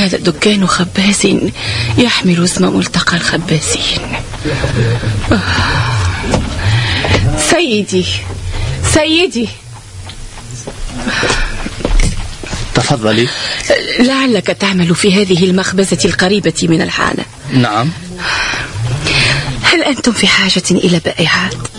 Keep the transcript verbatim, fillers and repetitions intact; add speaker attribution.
Speaker 1: هذا دكان خباز يحمل اسم ملتقى الخبازين. سيدي سيدي
Speaker 2: تفضلي.
Speaker 1: لعلك تعمل في هذه المخبزة القريبة من الحانة.
Speaker 2: نعم.
Speaker 1: هل أنتم في حاجة إلى بائعات؟